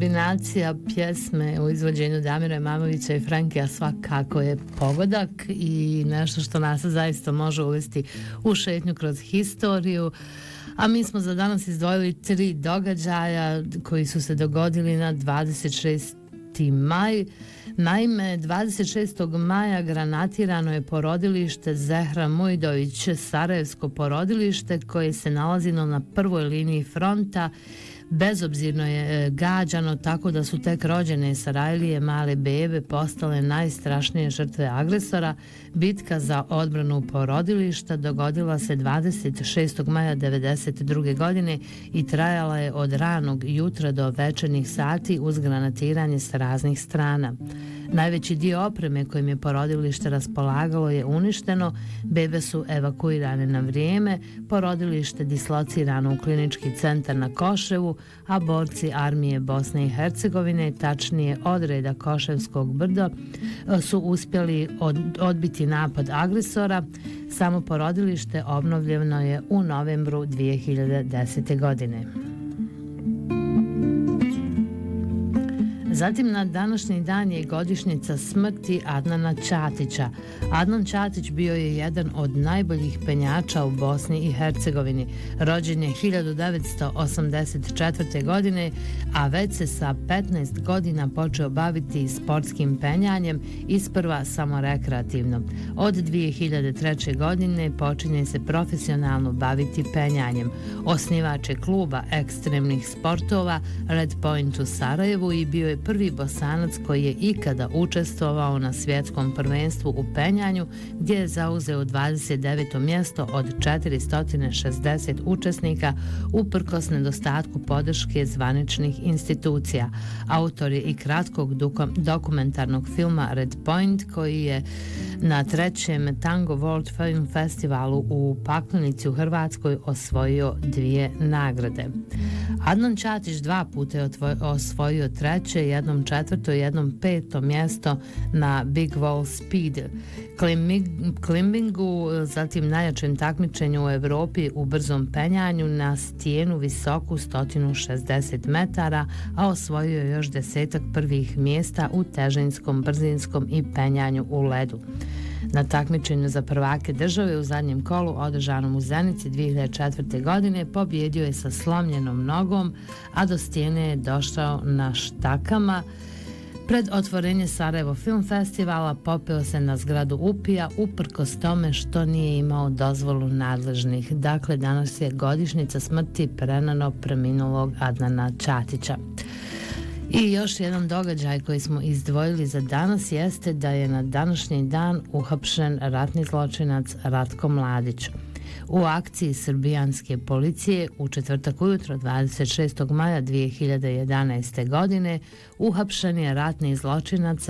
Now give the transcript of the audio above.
Kombinacija pjesme u izvođenju Damira Imamovića i Frankija svakako je pogodak i nešto što nas zaista može uvesti u šetnju kroz historiju. A mi smo za danas izdvojili 3 događaja koji su se dogodili na 26. maj. Naime, 26. maja granatirano je porodilište Zehra Mujdović, sarajevsko porodilište koje se nalazilo na prvoj liniji fronta. Bezobzirno je gađano tako da su tek rođene Sarajlije male bebe postale najstrašnije žrtve agresora. Bitka za odbranu porodilišta dogodila se 26. maja 1992. godine i trajala je od ranog jutra do večernjih sati uz granatiranje s raznih strana. Najveći dio opreme kojim je porodilište raspolagalo je uništeno, bebe su evakuirane na vrijeme, porodilište dislocirano u klinički centar na Koševu, a borci armije Bosne i Hercegovine, tačnije odreda Koševskog brdo, su uspjeli odbiti napad agresora. Samo porodilište obnovljeno je u novembru 2010. godine. Zatim na današnji dan je godišnjica smrti Adnana Ćatića. Adnan Ćatić bio je jedan od najboljih penjača u Bosni i Hercegovini. Rođen je 1984. godine, a već se sa 15 godina počeo baviti sportskim penjanjem, isprva samo rekreativno. Od 2003. godine počinje se profesionalno baviti penjanjem. Osnivač je kluba ekstremnih sportova Red Point u Sarajevu i bio je prvi Bosanac koji je ikada učestvovao na svjetskom prvenstvu u penjanju, gdje je zauzeo 29. mjesto od 460 učesnika uprkos nedostatku podrške zvaničnih institucija. Autor je i kratkog dokumentarnog filma Red Point koji je na 3. Tango World Film Festivalu u Paklenici u Hrvatskoj osvojio 2 nagrade. Adnan Ćatić 2 puta je osvojio 3., jednom 4. i jednom 5. mjesto na Big Wall Speed climbingu, zatim najjačem takmičenju u Evropi u brzom penjanju na stijenu visoku 160 metara, a osvojio je još 10 prvih mjesta u težinskom, brzinskom i penjanju u ledu. Na takmičenju za prvake države u zadnjem kolu održanom u Zenici 2004. godine pobjedio je sa slomljenom nogom, a do stijene je došao na štakama. Pred otvorenje Sarajevo Film Festivala popeo se na zgradu Upija uprkos tome što nije imao dozvolu nadležnih. Dakle, danas je godišnjica smrti prenano preminulog Adnana Ćatića. I još jedan događaj koji smo izdvojili za danas jeste da je na današnji dan uhapšen ratni zločinac Ratko Mladić. U akciji srbijanske policije u četvrtak ujutro 26. maja 2011. godine uhapšen je ratni zločinac